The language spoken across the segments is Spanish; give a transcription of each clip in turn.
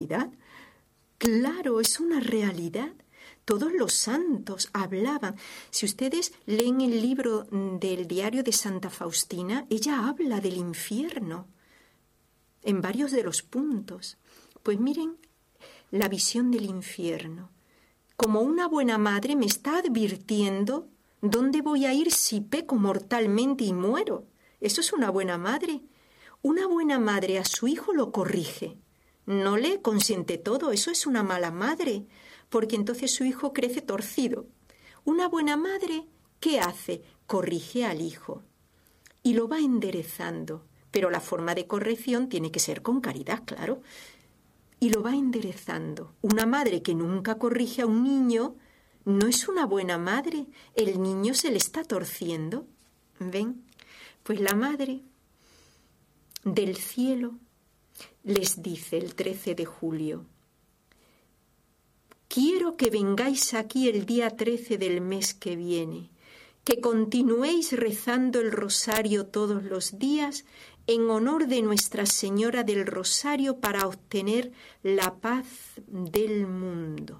realidad. Claro, es una realidad. Todos los santos hablaban. Si ustedes leen el libro del diario de Santa Faustina, ella habla del infierno en varios de los puntos. Pues miren la visión del infierno. Como una buena madre me está advirtiendo dónde voy a ir si peco mortalmente y muero. Eso es una buena madre. Una buena madre a su hijo lo corrige. No le consiente todo, eso es una mala madre, porque entonces su hijo crece torcido. Una buena madre, ¿qué hace? Corrige al hijo y lo va enderezando, pero la forma de corrección tiene que ser con caridad, claro, y lo va enderezando. Una madre que nunca corrige a un niño no es una buena madre, el niño se le está torciendo. ¿Ven? Pues la madre del cielo les dice el 13 de julio, quiero que vengáis aquí el día 13 del mes que viene, que continuéis rezando el rosario todos los días en honor de Nuestra Señora del Rosario para obtener la paz del mundo.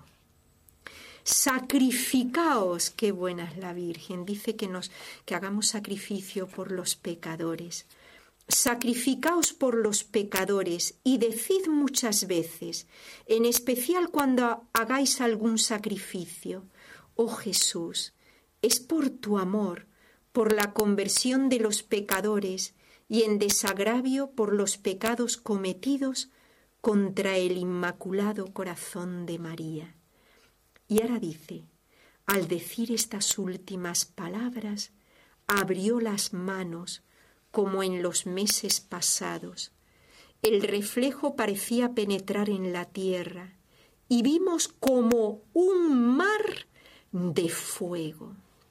Sacrificaos, qué buena es la Virgen, dice que hagamos sacrificio por los pecadores. Sacrificaos por los pecadores y decid muchas veces, en especial cuando hagáis algún sacrificio, oh Jesús, es por tu amor, por la conversión de los pecadores y en desagravio por los pecados cometidos contra el Inmaculado Corazón de María. Y ahora dice, al decir estas últimas palabras, abrió las manos como en los meses pasados. El reflejo parecía penetrar en la tierra y vimos como un mar de fuego.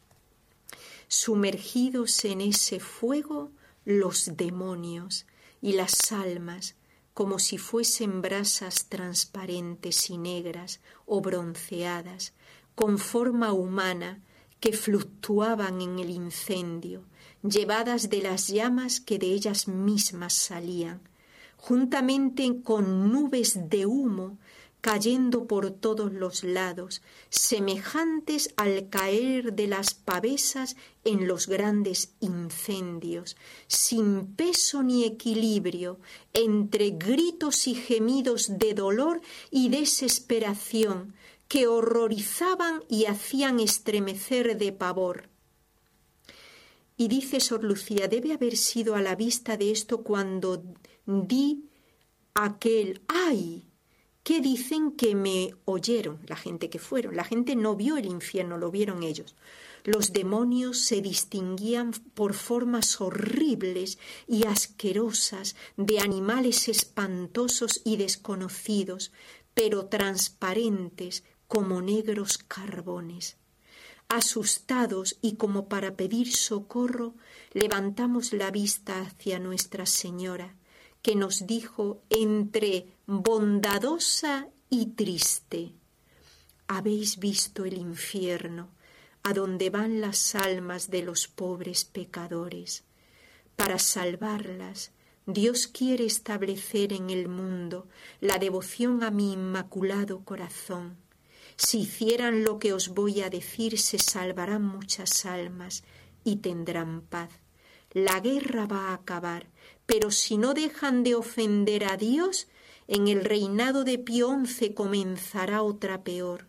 Sumergidos en ese fuego los demonios y las almas, como si fuesen brasas transparentes y negras o bronceadas, con forma humana, que fluctuaban en el incendio, llevadas de las llamas que de ellas mismas salían, juntamente con nubes de humo cayendo por todos los lados, semejantes al caer de las pavesas en los grandes incendios, sin peso ni equilibrio, entre gritos y gemidos de dolor y desesperación, que horrorizaban y hacían estremecer de pavor. Y dice Sor Lucía, debe haber sido a la vista de esto cuando di aquel ¡ay! ¿Qué dicen que me oyeron? La gente que fueron. La gente no vio el infierno, lo vieron ellos. Los demonios se distinguían por formas horribles y asquerosas de animales espantosos y desconocidos, pero transparentes como negros carbones. Asustados y como para pedir socorro, levantamos la vista hacia Nuestra Señora, que nos dijo entre bondadosa y triste: ¿habéis visto el infierno, a donde van las almas de los pobres pecadores? Para salvarlas, Dios quiere establecer en el mundo la devoción a mi Inmaculado Corazón. Si hicieran lo que os voy a decir, se salvarán muchas almas y tendrán paz. La guerra va a acabar, pero si no dejan de ofender a Dios, en el reinado de Pío XI comenzará otra peor,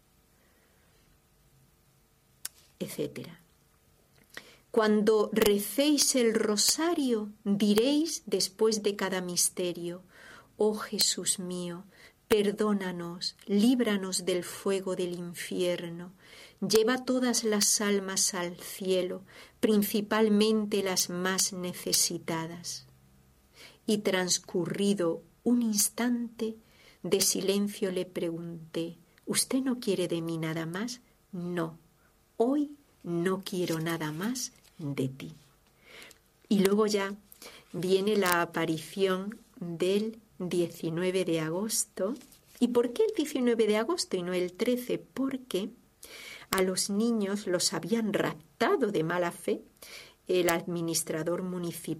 etc. Cuando recéis el rosario, diréis después de cada misterio: oh Jesús mío, perdónanos, líbranos del fuego del infierno, lleva todas las almas al cielo, principalmente las más necesitadas. Y transcurrido un instante de silencio le pregunté: ¿usted no quiere de mí nada más? No, hoy no quiero nada más de ti. Y luego ya viene la aparición del 19 de agosto. ¿Y por qué el 19 de agosto y no el 13? Porque a los niños los habían raptado de mala fe el administrador municipal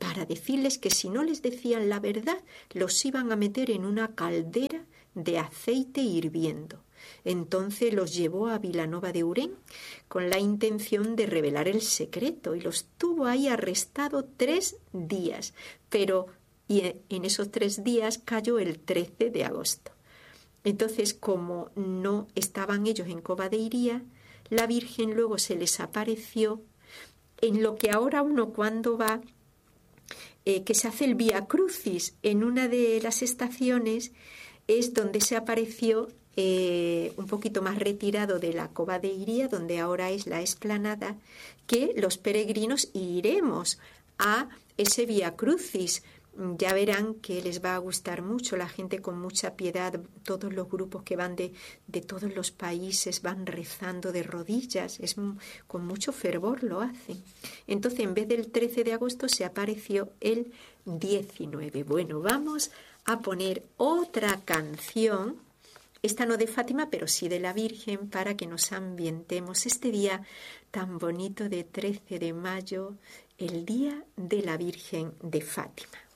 para decirles que si no les decían la verdad, los iban a meter en una caldera de aceite hirviendo. Entonces los llevó a Vilanova de Urén con la intención de revelar el secreto y los tuvo ahí arrestado 3 días, pero en esos 3 días cayó el 13 de agosto. Entonces, como no estaban ellos en Cova de Iría, la Virgen luego se les apareció en lo que ahora uno cuando va, que se hace el Vía Crucis, en una de las estaciones es donde se apareció un poquito más retirado de la Cova de Iría, donde ahora es la explanada, que los peregrinos iremos a ese Vía Crucis. Ya verán que les va a gustar mucho, la gente con mucha piedad, todos los grupos que van de todos los países van rezando de rodillas, con mucho fervor lo hacen. Entonces, en vez del 13 de agosto se apareció el 19. Bueno, vamos a poner otra canción, esta no de Fátima, pero sí de la Virgen, para que nos ambientemos este día tan bonito de 13 de mayo, el Día de la Virgen de Fátima.